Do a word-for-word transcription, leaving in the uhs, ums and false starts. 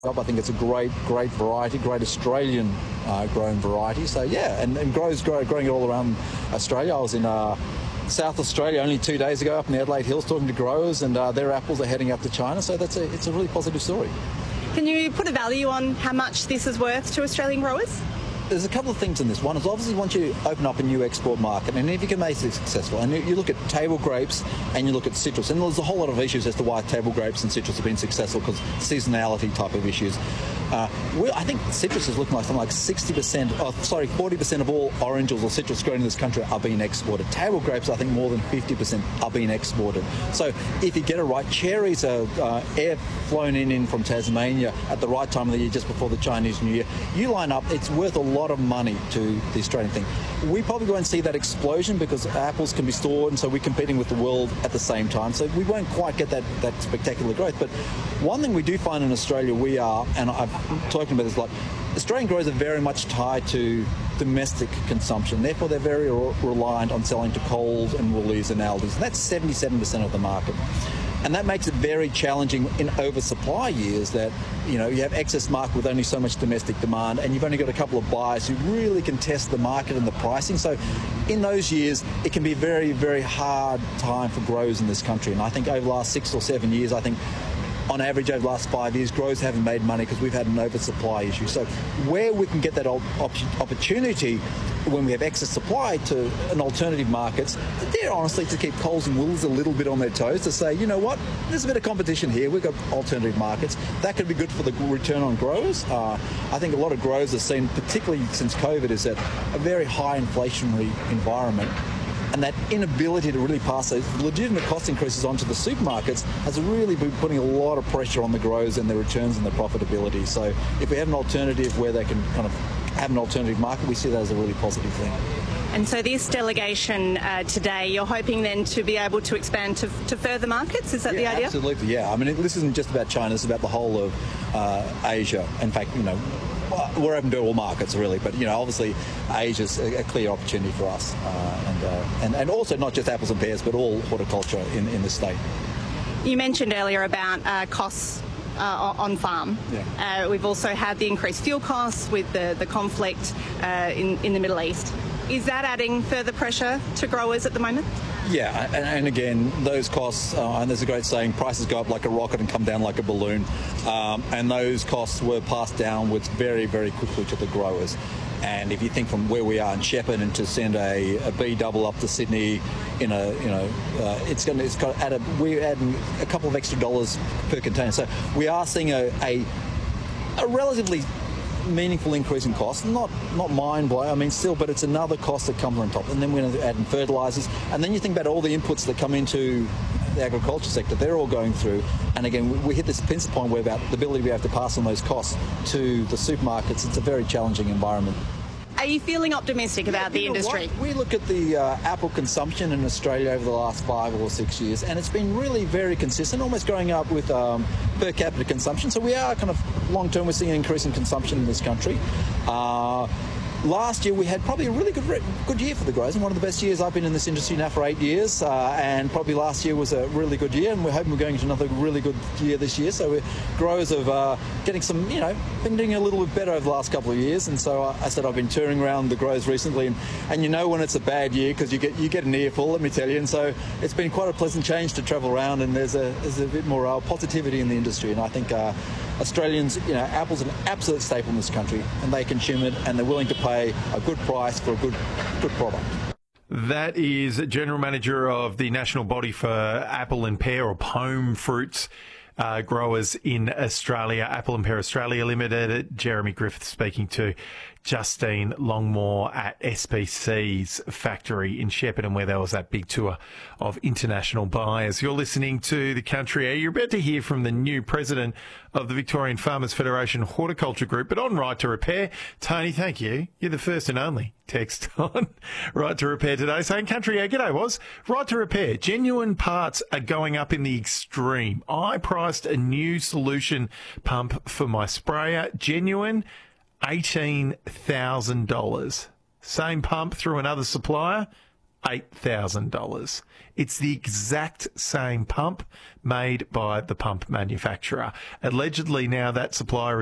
I think it's a great, great variety, great Australian uh, grown variety. So yeah, and, and grows grow, growing it all around Australia. I was in uh, South Australia only two days ago up in the Adelaide Hills talking to growers, and uh, their apples are heading up to China. So that's a it's a really positive story. Can you put a value on how much this is worth to Australian growers? There's a couple of things in this. One is obviously once you open up a new export market, and if you can make it successful, and you look at table grapes and you look at citrus, and there's a whole lot of issues as to why table grapes and citrus have been successful, because seasonality type of issues. Uh, well, I think citrus is looking like something like sixty percent, oh, sorry, forty percent of all oranges or citrus grown in this country are being exported. Table grapes, I think more than fifty percent are being exported. So if you get it right, cherries are uh, air flown in, in from Tasmania at the right time of the year, just before the Chinese New Year. You line up, it's worth a lot of money to the Australian thing. We probably won't see that explosion because apples can be stored, and so we're competing with the world at the same time. So we won't quite get that, that spectacular growth. But one thing we do find in Australia, we are, and I've talking about this a lot, Australian growers are very much tied to domestic consumption. Therefore, they're very re- reliant on selling to Coles and Woolies and Aldi's. And that's seventy-seven percent of the market. And that makes it very challenging in oversupply years that, you know, you have excess market with only so much domestic demand, and you've only got a couple of buyers who really can test the market and the pricing. So in those years, it can be a very, very hard time for growers in this country. And I think over the last six or seven years, I think on average over the last five years, growers haven't made money because we've had an oversupply issue. So where we can get that op- opportunity when we have excess supply to an alternative markets, they're honestly to keep Coles and Woolies a little bit on their toes, to say, you know what, there's a bit of competition here. We've got alternative markets. That could be good for the return on growers. Uh, I think a lot of growers have seen, particularly since COVID, is that a very high inflationary environment, and that inability to really pass those legitimate cost increases onto the supermarkets has really been putting a lot of pressure on the growers and their returns and their profitability. So if we have an alternative where they can kind of have an alternative market, we see that as a really positive thing. And so this delegation uh, today, you're hoping then to be able to expand to, to further markets? Is that yeah, the idea? Absolutely, yeah. I mean, it, this isn't just about China, it's about the whole of uh, Asia. In fact, you know, we're open to all markets, really, but, you know, obviously Asia's a, a clear opportunity for us. Uh, and, uh, and and also not just apples and pears, but all horticulture in, in the state. You mentioned earlier about uh, costs uh, on farm. Yeah. Uh, we've also had the increased fuel costs with the, the conflict uh, in, in the Middle East. Is that adding further pressure to growers at the moment? Yeah, and, and again, those costs, uh, and there's a great saying, prices go up like a rocket and come down like a balloon. Um, and those costs were passed downwards very, very quickly to the growers. And if you think from where we are in Shepparton and to send a, a B double up to Sydney in a, you know, uh, it's going to, it's got add a, we're adding a couple of extra dollars per container. So we are seeing a, a, a relatively meaningful increase in cost, not not mind blowing, I mean still, but it's another cost that comes on top. And then we're going to add in fertilisers, and then you think about all the inputs that come into the agriculture sector, they're all going through. And again, we, we hit this pincer point where about the ability we have to pass on those costs to the supermarkets. It's a very challenging environment. Are you feeling optimistic about yeah, the industry? What? We look at the uh, apple consumption in Australia over the last five or six years, and it's been really very consistent, almost growing up with um, per capita consumption. So we are kind of long-term, we're seeing an increase in consumption in this country. Uh, Last year we had probably a really good good year for the growers, and one of the best years. I've been in this industry now for eight years, uh, and probably last year was a really good year, and we're hoping we're going to another really good year this year. So we're growers of uh, getting some, you know, been doing a little bit better over the last couple of years. And so I, I said I've been touring around the growers recently, and, and you know when it's a bad year because you get you get an earful, let me tell you. And so it's been quite a pleasant change to travel around, and there's a there's a bit more uh, positivity in the industry, and I think. Uh, Australians, you know, apple's an absolute staple in this country, and they consume it, and they're willing to pay a good price for a good, good product. That is General Manager of the National Body for Apple and Pear, or Pome Fruits uh, Growers in Australia, Apple and Pear Australia Limited, Jeremy Griffith, speaking to Justine Longmore at S P C's factory in Shepparton, where there was that big tour of international buyers. You're listening to The Country Air. You're about to hear from the new president of the Victorian Farmers Federation Horticulture Group, but on Right to Repair. Tony, thank you. You're the first and only text on Right to Repair today saying, Country Air, g'day was. Right to Repair. Genuine parts are going up in the extreme. I priced a new solution pump for my sprayer. Genuine, eighteen thousand dollars. Same pump through another supplier, eight thousand dollars. It's the exact same pump made by the pump manufacturer. Allegedly now that supplier